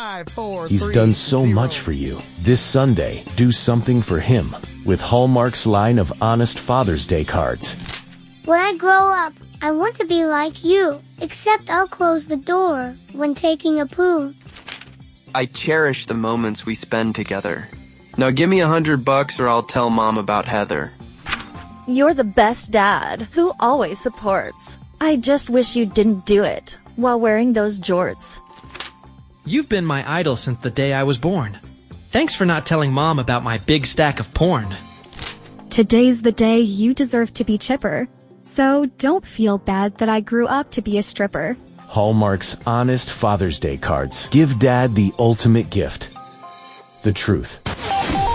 He's done so much for you. This Sunday, do something for him with Hallmark's line of honest Father's Day cards. When I grow up, I want to be like you, except I'll close the door when taking a poo. I cherish the moments we spend together. Now give me $100 or I'll tell Mom about Heather. You're the best dad who always supports. I just wish you didn't do it while wearing those jorts. You've been my idol since the day I was born. Thanks for not telling Mom about my big stack of porn. Today's the day you deserve to be chipper. So don't feel bad that I grew up to be a stripper. Hallmark's honest Father's Day cards. Give Dad the ultimate gift. The truth.